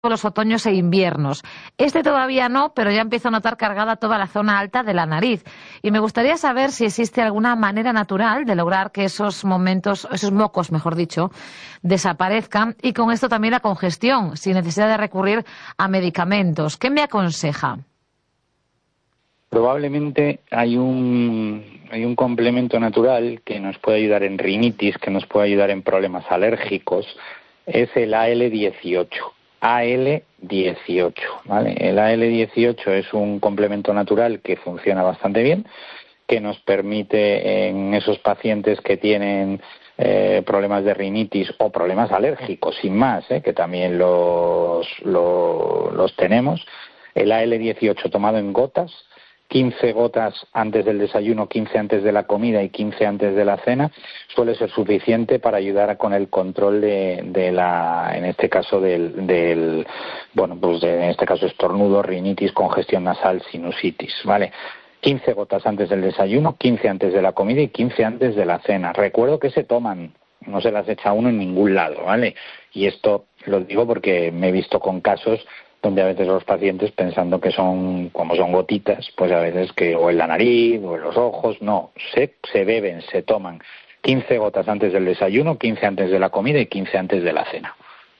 los otoños e inviernos. Este todavía no, pero ya empiezo a notar cargada toda la zona alta de la nariz. Y me gustaría saber si existe alguna manera natural de lograr que esos mocos, mejor dicho, desaparezcan, y con esto también la congestión, sin necesidad de recurrir a medicamentos. ¿Qué me aconseja? Probablemente hay un complemento natural que nos puede ayudar en rinitis, que nos puede ayudar en problemas alérgicos, es el AL18. AL18, ¿vale? El AL18 es un complemento natural que funciona bastante bien, que nos permite en esos pacientes que tienen problemas de rinitis o problemas alérgicos, sin más, que también los tenemos. El AL18 tomado en gotas, 15 gotas antes del desayuno, 15 antes de la comida y 15 antes de la cena, suele ser suficiente para ayudar con el control en este caso en este caso estornudo, rinitis, congestión nasal, sinusitis, ¿vale? 15 gotas antes del desayuno, 15 antes de la comida y 15 antes de la cena. Recuerdo que se toman, no se las echa uno en ningún lado, ¿vale? Y esto lo digo porque me he visto con casos donde a veces los pacientes, pensando que como son gotitas, pues a veces que o en la nariz o en los ojos, no, se beben, se toman 15 gotas antes del desayuno, 15 antes de la comida y 15 antes de la cena.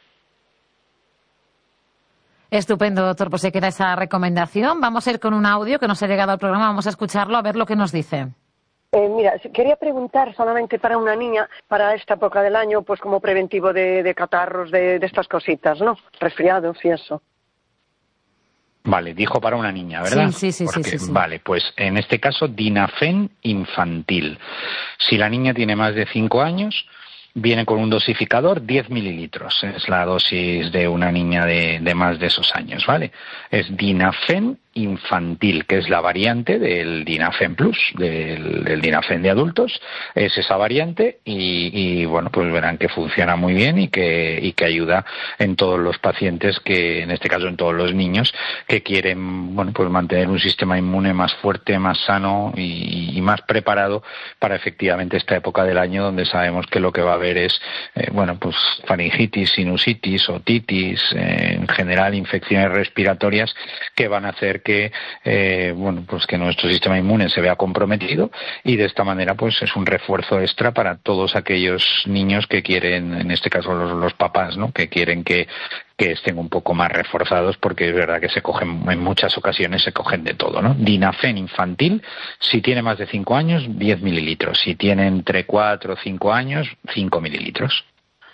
Estupendo, doctor, pues se queda esa recomendación. Vamos a ir con un audio que nos ha llegado al programa, vamos a escucharlo, a ver lo que nos dice. Mira, quería preguntar solamente para una niña, para esta época del año, pues como preventivo de catarros, de estas cositas, ¿no? Resfriados y eso. Vale, dijo para una niña, ¿verdad? Sí. Vale, pues en este caso Dinafen infantil. Si la niña tiene más de 5 años, viene con un dosificador 10 mililitros. Es la dosis de una niña de más de esos años, ¿vale? Es Dinafen infantil, que es la variante del Dinafen Plus, del Dinafen de adultos. Es esa variante y bueno, pues verán que funciona muy bien y que ayuda en todos los pacientes, que en este caso en todos los niños que quieren, bueno, pues mantener un sistema inmune más fuerte, más sano y más preparado para efectivamente esta época del año, donde sabemos que lo que va a haber es bueno, pues faringitis, sinusitis, otitis, en general infecciones respiratorias que van a hacer que bueno, pues que nuestro sistema inmune se vea comprometido, y de esta manera pues es un refuerzo extra para todos aquellos niños que quieren, en este caso los papás, ¿no?, que quieren que estén un poco más reforzados, porque es verdad que se cogen, en muchas ocasiones se cogen de todo, ¿no? Dinafen infantil, si tiene más de 5 años, 10 mililitros. Si tiene entre 4 o 5 años, 5 mililitros.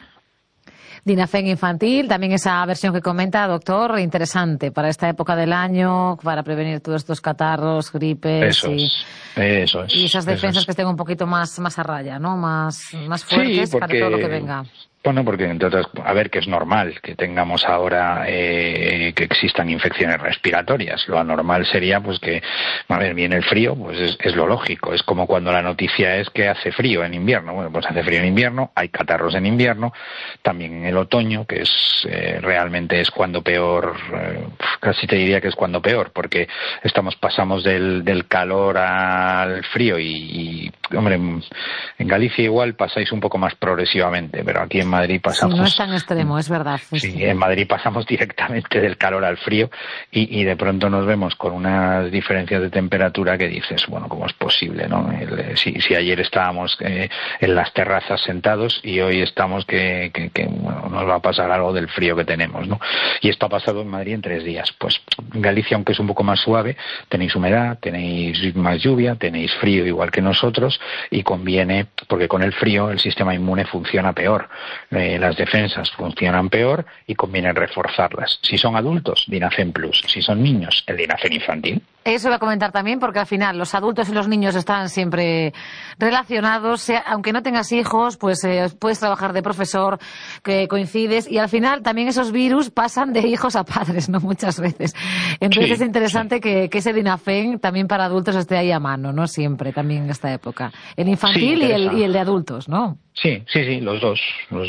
Dinafen infantil, también esa versión que comenta, doctor, interesante para esta época del año, para prevenir todos estos catarros, gripes. Eso es. Y esas defensas que estén un poquito más a raya, ¿no? Más fuertes, sí, para todo lo que venga. Bueno, porque entonces, a ver, que es normal que tengamos ahora que existan infecciones respiratorias. Lo anormal sería pues que, a ver, viene el frío, pues es lo lógico. Es como cuando la noticia es que hace frío en invierno. Bueno, pues hace frío en invierno, hay catarros en invierno, también en el otoño, que es realmente es cuando peor, casi te diría que es cuando peor, porque pasamos del calor al frío y hombre, en Galicia igual pasáis un poco más progresivamente, pero aquí en Madrid pasamos... Sí, no es tan extremo, es verdad. Sí, en Madrid pasamos directamente del calor al frío y de pronto nos vemos con unas diferencias de temperatura que dices, bueno, ¿cómo es posible, no? Si ayer estábamos en las terrazas sentados y hoy estamos que bueno, nos va a pasar algo del frío que tenemos, ¿no? Y esto ha pasado en Madrid en 3 días. Pues en Galicia, aunque es un poco más suave, tenéis humedad, tenéis más lluvia, tenéis frío igual que nosotros, y conviene, porque con el frío el sistema inmune funciona peor. Las defensas funcionan peor y conviene reforzarlas. Si son adultos, Dinafen Plus. Si son niños, el Dinafen infantil. Eso iba a comentar también, porque al final los adultos y los niños están siempre relacionados. Aunque no tengas hijos, pues puedes trabajar de profesor, que coincides, y al final también esos virus pasan de hijos a padres, ¿no? Muchas veces. Entonces es interesante que ese Dinafen también para adultos esté ahí a mano, ¿no? Siempre, también en esta época. El infantil y el de adultos, ¿no? Sí, los dos.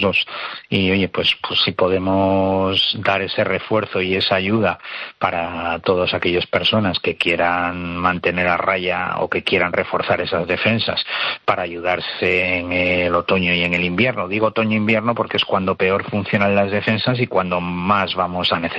Y oye, pues si podemos dar ese refuerzo y esa ayuda para todas aquellas personas que quieran mantener a raya o que quieran reforzar esas defensas para ayudarse en el otoño y en el invierno. Digo otoño e invierno porque es cuando peor funcionan las defensas y cuando más vamos a necesitar